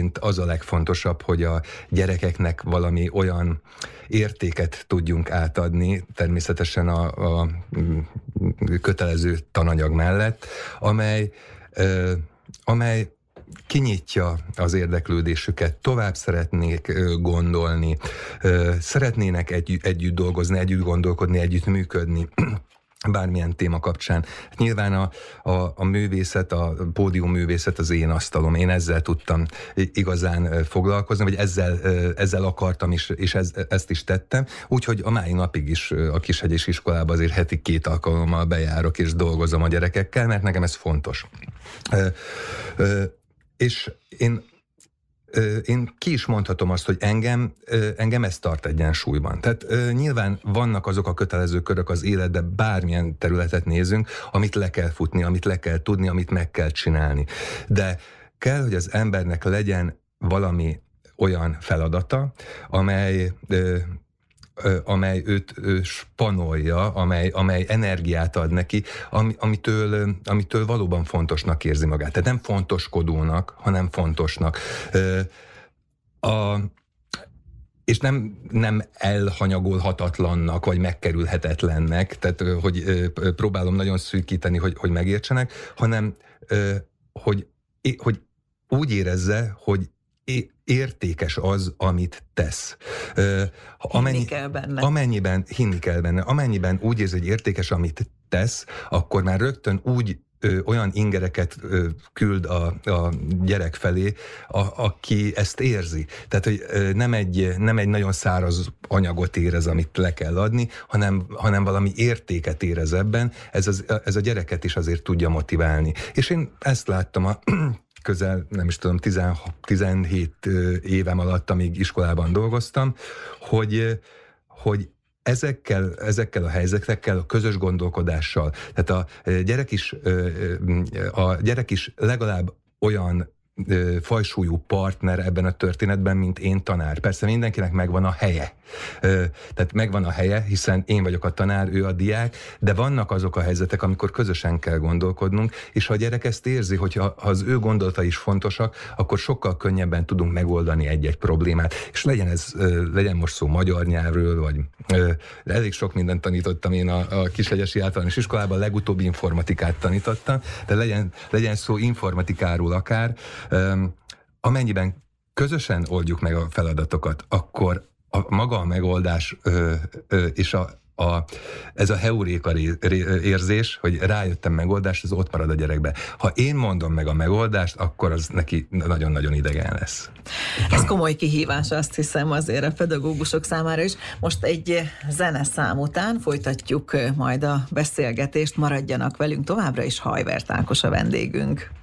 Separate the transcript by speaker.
Speaker 1: szerint az a legfontosabb, hogy a gyerekeknek valami olyan értéket tudjunk átadni, természetesen a kötelező tananyag mellett, amely kinyitja az érdeklődésüket, tovább szeretnék gondolni, szeretnének együtt dolgozni, együtt gondolkodni, együtt működni, bármilyen téma kapcsán. Nyilván a művészet, a pódiumművészet az én asztalom. Én ezzel tudtam igazán foglalkozni, vagy ezzel akartam is, és ezt is tettem. Úgyhogy a mai napig is a Kishegyes iskolában azért heti 2 alkalommal bejárok és dolgozom a gyerekekkel, mert nekem ez fontos. És én ki is mondhatom azt, hogy engem ez tart egyensúlyban. Tehát nyilván vannak azok a kötelező körök az életben, bármilyen területet nézünk, amit le kell futni, amit le kell tudni, amit meg kell csinálni. De kell, hogy az embernek legyen valami olyan feladata, amely őt spanolja, amely energiát ad neki, amitől valóban fontosnak érzi magát. Tehát nem fontoskodónak, hanem fontosnak. És nem elhanyagolhatatlannak, vagy megkerülhetetlennek, tehát hogy próbálom nagyon szűkíteni, hogy megértsenek, hanem hogy úgy érezze, hogy értékes az, amit tesz.
Speaker 2: Hinni kell benne.
Speaker 1: Amennyiben úgy érzi, hogy értékes, amit tesz, akkor már rögtön úgy olyan ingereket küld a gyerek felé, aki ezt érzi. Tehát, hogy nem egy nagyon száraz anyagot érez, amit le kell adni, hanem valami értéket érez ebben. Ez a gyereket is azért tudja motiválni. És én ezt láttam közel, nem is tudom, 17 évem alatt, amíg iskolában dolgoztam, hogy ezekkel a helyzetekkel, a közös gondolkodással, tehát a gyerek is legalább olyan fajsúlyú partner ebben a történetben, mint én tanár. Persze mindenkinek megvan a helye. Tehát megvan a helye, hiszen én vagyok a tanár, ő a diák, de vannak azok a helyzetek, amikor közösen kell gondolkodnunk, és ha a gyerek ezt érzi, hogy ha az ő gondolatai is fontosak, akkor sokkal könnyebben tudunk megoldani egy-egy problémát. És legyen most szó magyar nyelvről, vagy elég sok mindent tanítottam én a Kishegyesi Általános Iskolában, legutóbb informatikát tanítottam, de legyen szó informatikáról akár, amennyiben közösen oldjuk meg a feladatokat, akkor maga a megoldás és ez a heuréka érzés, hogy rájöttem megoldás, ez ott marad a gyerekbe. Ha én mondom meg a megoldást, akkor az neki nagyon-nagyon idegen lesz.
Speaker 2: Ez komoly kihívás, azt hiszem, azért a pedagógusok számára is. Most egy zeneszám után folytatjuk majd a beszélgetést, maradjanak velünk továbbra is, Hajvert Ákos a vendégünk.